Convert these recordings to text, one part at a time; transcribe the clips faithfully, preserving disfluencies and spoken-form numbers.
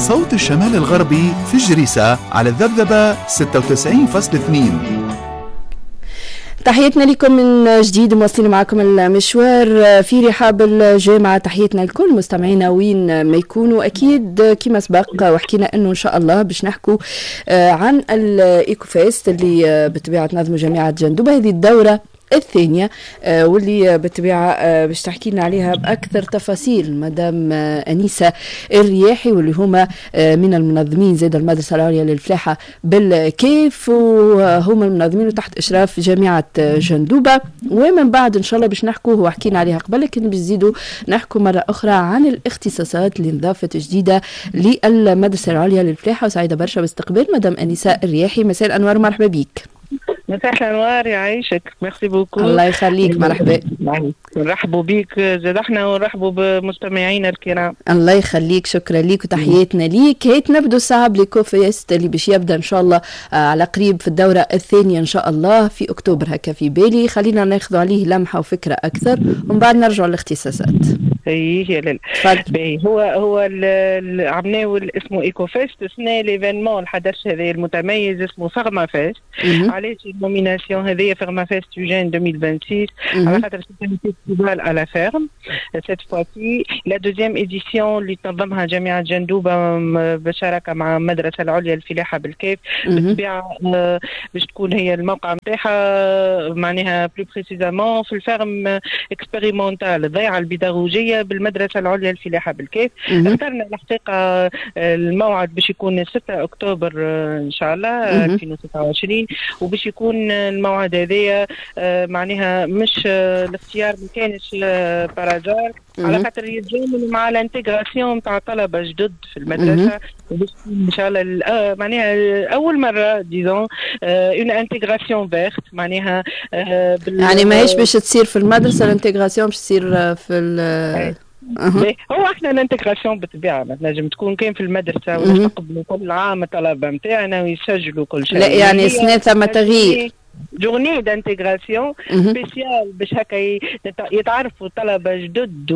صوت الشمال الغربي في جريسة على الذبذبة ستة وتسعين فاصلة اثنين. تحياتنا لكم من جديد، مواصلين معكم المشوار في رحاب الجامعة. تحياتنا لكل مستمعينا وين ما يكونوا. أكيد كما سبق وحكينا أنه إن شاء الله باش نحكوا عن الإيكوفيست اللي بطبيعة نظم جامعة جندوبة، هذه الدورة الثانية واللي بالطبيعة باش تحكي لنا عليها بأكثر تفاصيل مدام أنيسة الرياحي، واللي هما من المنظمين زاد المدرسة العليا للفلاحة بالكيف، وهما المنظمين تحت إشراف جامعة جندوبة. ومن بعد إن شاء الله باش نحكوا، هو حكينا عليها قبل لكن باش نزيدوا نحكوا مرة أخرى عن الاختصاصات اللي انضافت جديدة للمدرسة العليا للفلاحة. وسعيدة برشا باستقبال مدام أنيسة الرياحي. مساء الأنوار، مرحبا بك. مساء الانوار، يعيشك، ميرسي بوكو. الله يخليك، مرحبا. نرحبوا بيك زاد احنا ونرحبوا بمستمعينا الكرام. الله يخليك، شكرا ليك وتحياتنا ليك. هيت نبدو ساعة بليكوفيست اللي باش يبدا ان شاء الله على قريب في الدورة الثانية ان شاء الله في اكتوبر هكا في بالي. خلينا ناخذ عليه لمحة وفكرة اكثر ومن بعد نرجع للاختصاصات. ايه يا لاله. هو هو عملناه اسمه ايكوفيست، سنة ليفينمون الحدث هذا المتميز اسمه فارما فيست. علاش النوميناسيون هذه فارما فيست يوجين ألفين وستة وعشرين؟ على خاطر فيستيفال à la ferme cette fois-ci la deuxième édition اللي تنظمها جامعة جندوبة بشراكة مع المدرسة العليا للفلاحة بالكيف. بالطبيعة باش تكون هي الموقع نتاعها معناها بلو بريسيزامون في الفارم اكسبيريمونتال الضيعة البيداغوجية بالمدرسة العليا للفلاحة بالكيف. اخترنا الحقيقة الموعد باش يكون ستة أكتوبر إن شاء الله ألفين وستة وعشرين، وباش يكون الموعد هذايا معناها مش الاختيار ما كانش بارازار، على خاطر يتجامل مع الانتجراسيون نتاع طلبه جدد في المدرسه. وباش ان شاء الله معناها اول مره ديزون اون انتجراسيون فيرت معناها يعني ماهيش باش تصير في المدرسه الانتجراسيون، باش تصير في ال أه. هو احنا الانتجراسيون بالطبيعه ما تنجم تكون كان في المدرسه ونستقبلوا كل عام الطلبه نتاعنا ويسجلوا كل شيء. لا يعني سنه ثم تغيير جورني دانتيغراسيون سبيسيال باش هكا يتعرفوا طلبه جدد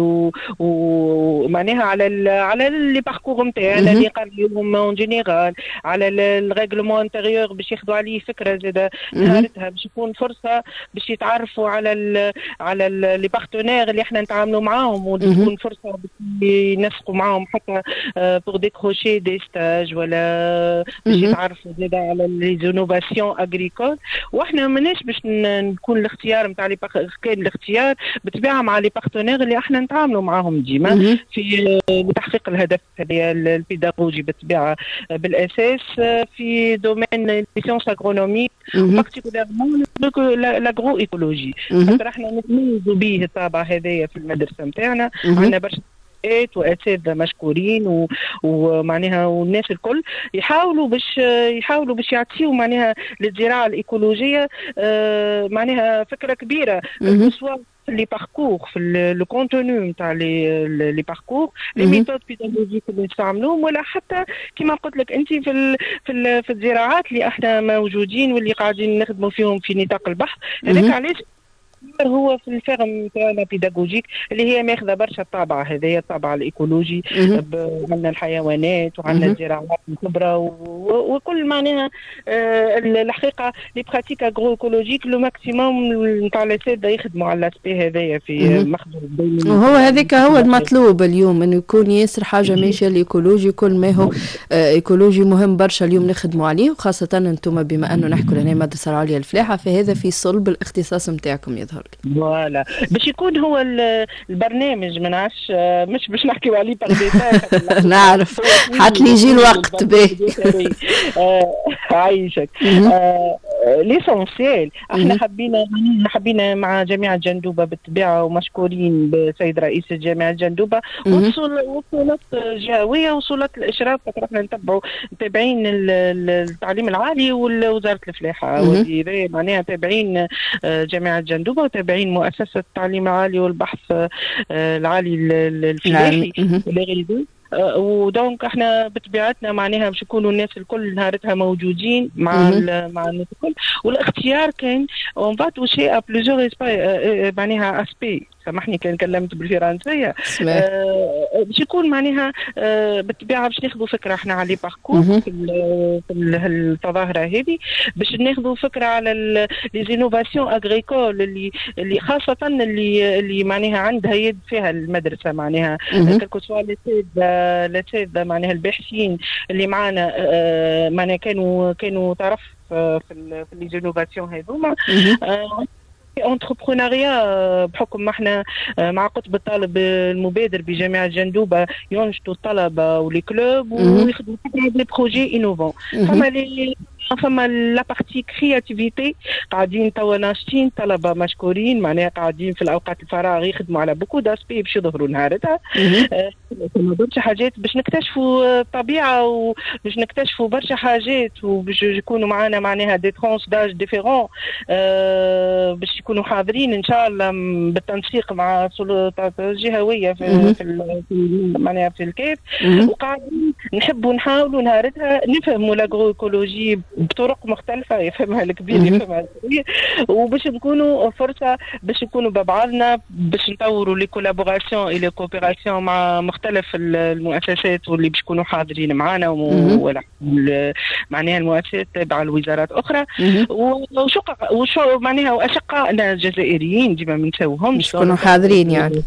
ومعناها على ال على لي باركور نتاعنا اللي قريوهم اون جينيرال، على الريغلومون انتيريور باش ياخذوا عليه فكره زاده نهارتها، باش يكون فرصه باش يتعرفوا على ال على لي بارتنير اللي احنا نتعاملوا معاهم، وتكون فرصه باش ينسقوا معاهم حتى بور ديكروشي دي ستاج ولا باش يتعرفوا زاده على لي زونوفاسيون اغريكول. واحنا ماناش باش نكون الاختيار نتاع لي كاين الاختيار بالطبيعه مع لي بارتنير اللي احنا نتعاملوا معاهم ديما في لتحقيق الهدف هذا البيداغوجي بالطبيعه بالاساس في دومين لي سيونس اغرونوميك بارتيكولارمون لاغرو ايكولوجي، خاطر احنا نتميزوا به الطابع هذايا في المدرسه نتاعنا. عندنا برشا واساتذه مشكورين ومعناها والناس الكل يحاولوا باش يحاولوا باش يعطيوا معناها للزراعه الايكولوجيه آه معناها فكره كبيره سواء في لي باركور في لو كونتوني نتاع لي لي باركور لي ميثود بيداغوجيك اللي نستعملوهم، ولا حتى كما قلت لك انت في ال في ال في الزراعات اللي احنا موجودين واللي قاعدين نخدموا فيهم في نطاق البحث. هذاك علاش هو في الفرم تاعنا بيداغوجيك اللي هي ماخذه برشا الطابع هذايا الطابع الايكولوجي. عندنا الحيوانات وعندنا الزراعات الكبرى وكل معناها آه الحقيقه لي براتيك اغرو ايكولوجيك لو ماكسيموم نتاع الاساتذه يخدموا على الاسبي هذايا في مخزون الدولي. وهو هذاك هو المطلوب اليوم، انه يكون ياسر حاجه ماشيه الايكولوجي، كل ما هو آه ايكولوجي مهم برشا اليوم نخدموا عليه، وخاصه انتم بما انه نحكوا هنا المدرسه العليا للفلاحه، فهذا في صلب الاختصاص نتاعكم يظهر لي. فوالا باش يكون هو البرنامج ما نعرفش مش باش نحكيو عليه باغ نعرف حتى لي يجي الوقت باهي عايشك. ليسونسيال احنا حبينا حبينا مع جامعه جندوبه بالطبيعه ومشكورين بسيد رئيس جامعه جندوبه وصولات جهويه وصولات الاشراف، خاطر احنا نتبعوا متابعين التعليم العالي ووزاره الفلاحه والديريه معناها تابعين جامعه جندوبه وتابعين مؤسسه التعليم العالي والبحث العالي الفلاحي. ودونك احنا بطبيعتنا معناها باش يكونوا الناس الكل نهارتها موجودين مع مع الناس الكل. والاختيار كان اون فا توشي ا بليزيور معناها اسبي، سامحني كان كلمت بالفرنسيه باش يكون معناها بالطبيعه باش ناخذوا فكره احنا على لي باركور في التظاهره هذه، باش ناخذوا فكره على لي زينوفاسيون اغريكول اللي اللي خاصه اللي اللي معناها عندها يد فيها المدرسه، معناها كلكو سوا الاساتذه معناها الباحثين اللي معنا معناها كانوا كانوا طرف في في لي زينوفاسيون هذوما. انتربرونيا بحكم ما احنا مع قطب الطالب المبادر بجامعه جندوبه ينشطوا الطلبه ولي كلوب ويخدموا دي بروجي انوفون. فما لي فما لا بارتي كرياتيفيتي قاعدين توا ناشطين، طلبه مشكورين معناها قاعدين في الاوقات الفراغ يخدموا على بوكو داسبي باش يظهروا نهارتها. فما برشا حاجات باش نكتشفوا الطبيعه وباش نكتشفوا برشا حاجات وباش يكونوا معنا معناها دي ترونس داج ديفيرون باش يكونوا حاضرين ان شاء الله بالتنسيق مع السلطات الجهويه في في معناها في الكيف. وقاعدين نحبوا نحاولوا نهارتها نفهموا لاغرو ايكولوجي بطرق مختلفه، يفهمها الكبير يفهمها الصغير، وباش نكونوا فرصه باش نكونوا ببعضنا باش نطوروا لي كولابوراسيون اي لي كوبيراسيون مع مختلف المؤسسات واللي باش يكونوا حاضرين معنا ولا معناها المؤسسات تابعه لوزارات اخرى. وشق وشو معناها واشقائنا الجزائريين ديما ما نساوهمش يكونوا حاضرين يعني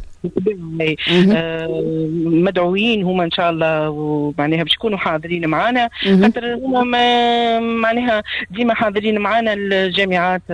مدعوين هما ان شاء الله ومعناها باش يكونوا حاضرين معنا، خاطر هما معناها ديما حاضرين معنا الجامعات